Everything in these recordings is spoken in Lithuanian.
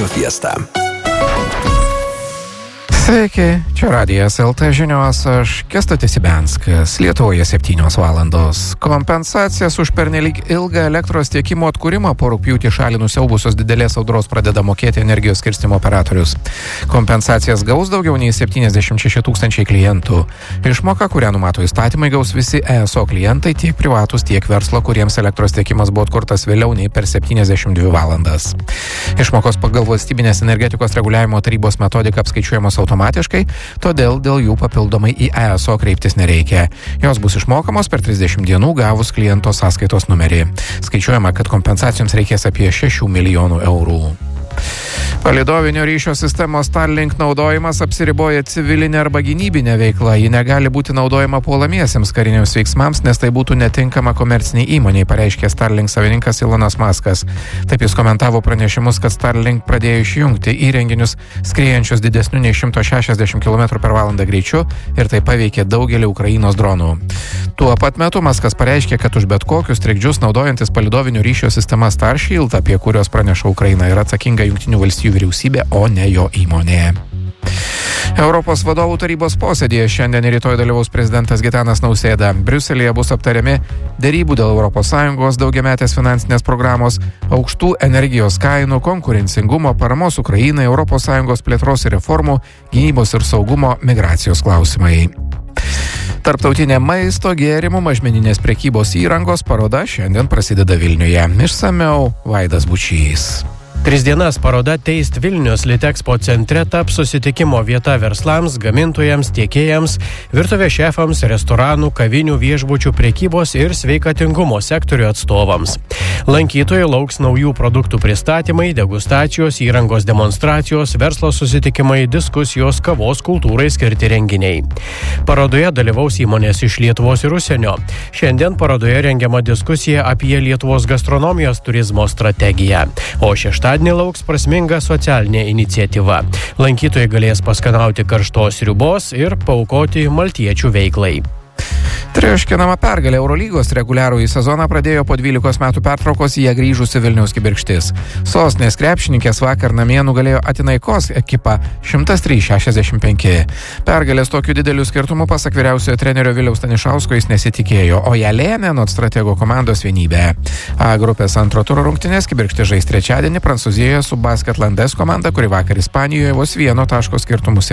Radio Fiesta. Sveiki, čia Radijas LT žinios, aš Kęstutis Ibenskas. Lietuvoje 7 valandos. Kompensacijas už pernelyg ilgą elektros tiekimo atkūrimą po rugpjūtį šalį nusiaubusios didelės audros pradeda mokėti energijos skirstymo operatorius. Kompensacijas gaus daugiau nei 76 tūkstančiai klientų. Išmoka, kurią numato įstatymai, gaus visi ESO klientai, tiek privatus, tiek verslo, kuriems elektros tiekimas buvo atkurtas vėliau nei per 72 valandas. Išmokos pagal valstybinės energetikos reguliavimo tarybos metodiką apskaičiuojamos automatiškai, todėl dėl jų papildomai į ESO kreiptis nereikia. Jos bus išmokamos per 30 dienų gavus kliento sąskaitos numerį. Skaičiuojama, kad kompensacijoms reikės apie 6 milijonų eurų. Palydovinio ryšio sistemos Starlink naudojimas apsiriboja civilinė arba gynybinė veikla. Ji negali būti naudojama puolamiesiems kariniams veiksmams, nes tai būtų netinkama komerciniai įmoniai, pareiškė Starlink savininkas Elonas Muskas. Taip jis komentavo pranešimus, kad Starlink pradėjo išjungti įrenginius skriejančius didesniu nei 160 km/h greičiu ir tai paveikė daugelį Ukrainos dronų. Tuo pat metu Muskas pareiškė, kad už bet kokius trikdžius naudojantis palydovinio ryšio sistema Starshield, apie kurios praneša Ukraina, yra atsakinga Jungtinių valstijų vyriausybė, o ne jo įmonė. Europos vadovų tarybos posėdėje šiandien ir rytoj dalyvaus prezidentas Gitanas Nausėda. Briuselyje bus aptariami derybų dėl ES daugiametės finansinės programos, aukštų energijos kainų, konkurencingumo, paramos Ukrainai, ES plėtros ir reformų, gynybos ir saugumo, migracijos klausimai. Tarptautinė maisto, gėrimų, mažmeninės prekybos įrangos paroda šiandien prasideda Vilniuje. Išsamiau Vaidas Bučys. 3 dienas paroda Taste Vilnius Litexpo centre taps susitikimo vieta verslams, gamintojams, tiekėjams, virtuvės šefams, restoranų, kavinių, viešbučių, prekybos ir sveikatingumo sektorių atstovams. Lankytojai lauks naujų produktų pristatymai, degustacijos, įrangos demonstracijos, verslo susitikimai, diskusijos, kavos kultūrai skirti renginiai. Parodoje dalyvaus įmonės iš Lietuvos ir užsienio. Šiandien parodoje rengiama diskusija apie Lietuvos gastronomijos turizmo strategiją, o šeštadienį lauks prasminga socialinė iniciatyva. Lankytojai galės paskanauti karštos sriubos ir paaukoti maltiečių veiklai. Triuškinama pergalė Eurolygos reguliarųjį sezoną pradėjo po 12 metų pertraukos į ją grįžusi Vilniaus Kibirkštis. Sostinės krepšininkės vakar namie nugalėjo Atinaikos ekipą 103-65. Pergalės tokiu dideliu skirtumu pasak vyriausiojo trenerio Viliaus Stanišausko jis nesitikėjo, o ją lėmė anot stratego komandos vienybė. A grupės antro turo rungtynės Kibirkštis žais trečiadienį Prancūzijoje su Basketlandes komanda, kuri vakar Ispanijoje vos 1 taško skirtumu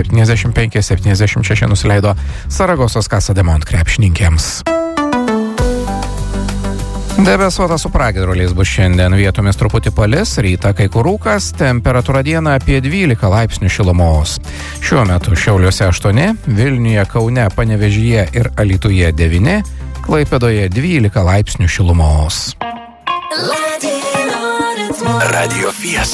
75-76 nusileido Saragosos Casa de Mont krepšininkėms. Debesuota su pragiedruliais bus šiandien, vietomis truputį palis, rytą kai kur rūkas, temperatūra dieną apie 12 laipsnių šilumos. Šiuo metu Šiauliuose 8, Vilniuje, Kaune, Panevėžyje ir Alytuje 9, Klaipėdoje 12 laipsnių šilumos. Radio Fiesta.